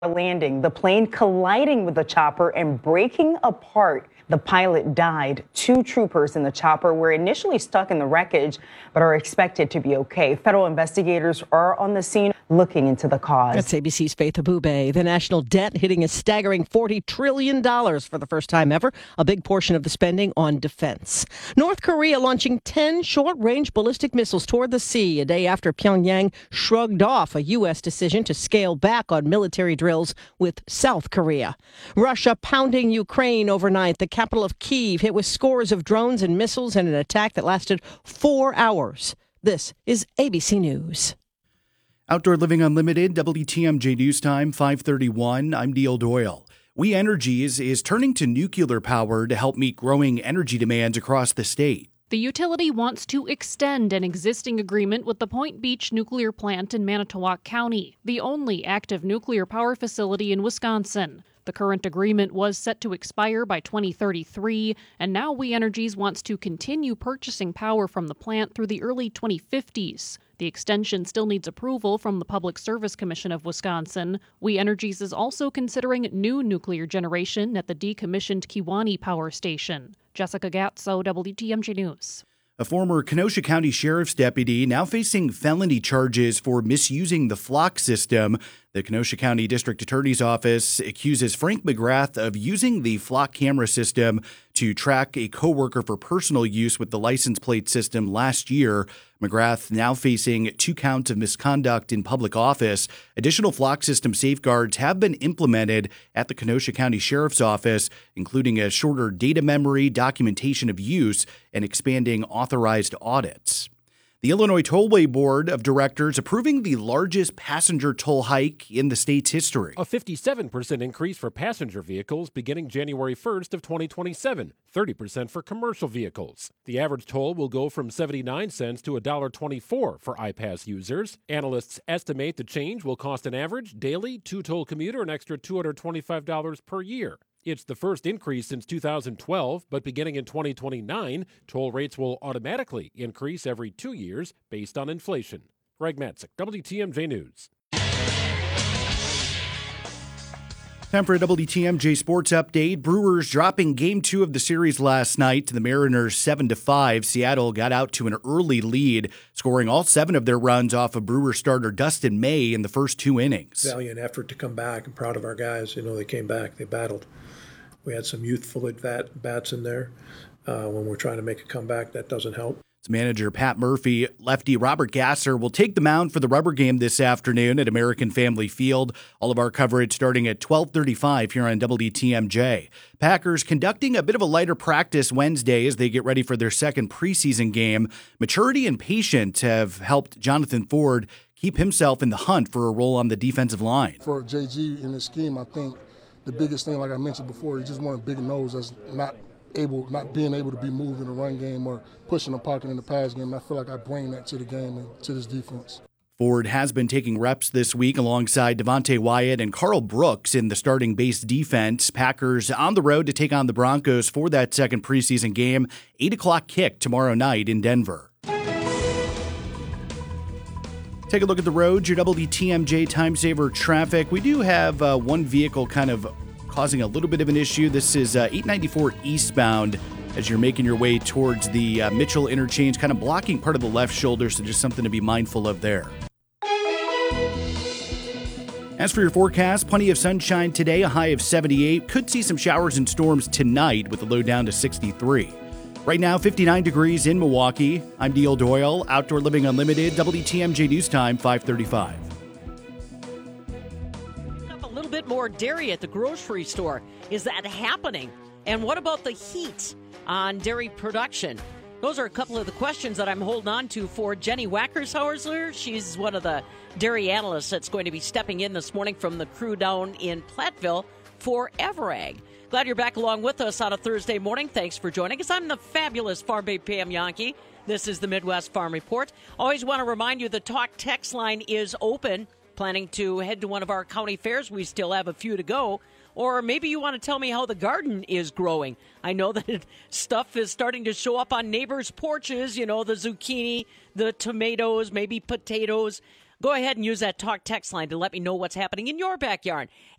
landing, the plane colliding with the chopper and breaking apart. The pilot died. 2 troopers in the chopper were initially stuck in the wreckage, but are expected to be okay. Federal investigators are on the scene looking into the cause. That's ABC's Faith Abube. The national debt hitting a staggering $40 trillion for the first time ever, a big portion of the spending on defense. North Korea launching 10 short-range ballistic missiles toward the sea a day after Pyongyang shrugged off a U.S. decision to scale back on military drills with South Korea. Russia pounding Ukraine overnight. The capital of Kyiv hit with scores of drones and missiles in an attack that lasted 4 hours. This is ABC News. Outdoor Living Unlimited, WTMJ News Time, 5:31. I'm Neil Doyle. We Energies is turning to nuclear power to help meet growing energy demands across the state. The utility wants to extend an existing agreement with the Point Beach nuclear plant in Manitowoc County, the only active nuclear power facility in Wisconsin. The current agreement was set to expire by 2033, and now We Energies wants to continue purchasing power from the plant through the early 2050s. The extension still needs approval from the Public Service Commission of Wisconsin. We Energies is also considering new nuclear generation at the decommissioned Kewaunee Power Station. Jessica Gatso, WTMJ News. A former Kenosha County Sheriff's deputy now facing felony charges for misusing the flock system. The Kenosha County District Attorney's Office accuses Frank McGrath of using the flock camera system to track a coworker for personal use with the license plate system last year. McGrath now facing 2 counts of misconduct in public office. Additional flock system safeguards have been implemented at the Kenosha County Sheriff's Office, including a shorter data memory, documentation of use, and expanding authorized audits. The Illinois Tollway Board of Directors approving the largest passenger toll hike in the state's history. A 57% increase for passenger vehicles beginning January 1st of 2027, 30% for commercial vehicles. The average toll will go from 79 cents to $1.24 for iPass users. Analysts estimate the change will cost an average daily 2-toll commuter an extra $225 per year. It's the first increase since 2012, but beginning in 2029, toll rates will automatically increase every 2 years based on inflation. Greg Matzik, WTMJ News. Time for a WTMJ Sports Update. Brewers dropping Game 2 of the series last night to the Mariners 7-5. Seattle got out to an early lead, scoring all 7 of their runs off of Brewer starter Dustin May in the first 2 innings. Valiant effort to come back. I'm proud of our guys. They came back. They battled. We had some youthful at-bats in there. When we're trying to make a comeback, that doesn't help. It's manager Pat Murphy. Lefty Robert Gasser will take the mound for the rubber game this afternoon at American Family Field. All of our coverage starting at 12:35 here on WTMJ. Packers conducting a bit of a lighter practice Wednesday as they get ready for their second preseason game. Maturity and patience have helped Jonathan Ford keep himself in the hunt for a role on the defensive line. For JG in this scheme, I think the biggest thing, like I mentioned before, he just wanted a big nose that's not being able to be moved in the run game or pushing the pocket in the pass game. I feel like I bring that to the game and to this defense. Ford has been taking reps this week alongside Devontae Wyatt and Carl Brooks in the starting base defense. Packers on the road to take on the Broncos for that second preseason game. 8 o'clock kick tomorrow night in Denver. Take a look at the roads, your WTMJ Time Saver traffic. We do have one vehicle kind of causing a little bit of an issue. This is 894 eastbound as you're making your way towards the Mitchell interchange, kind of blocking part of the left shoulder, so just something to be mindful of there. As for your forecast, plenty of sunshine today, a high of 78. Could see some showers and storms tonight with the low down to 63. Right now, 59 degrees in Milwaukee. I'm Neil Doyle, Outdoor Living Unlimited, WTMJ News Time, 5:35. A little bit more dairy at the grocery store. Is that happening? And what about the heat on dairy production? Those are a couple of the questions that I'm holding on to for Jenny Wackershauser. She's one of the dairy analysts that's going to be stepping in this morning from the crew down in Platteville for Everag. Glad you're back along with us on a Thursday morning. Thanks for joining us. I'm the fabulous Farm Babe Pam Yankee. This is the Midwest Farm Report. Always want to remind you the talk text line is open. Planning to head to one of our county fairs. We still have a few to go. Or maybe you want to tell me how the garden is growing. I know that stuff is starting to show up on neighbors' porches, the zucchini, the tomatoes, maybe potatoes. Go ahead and use that talk text line to let me know what's happening in your backyard.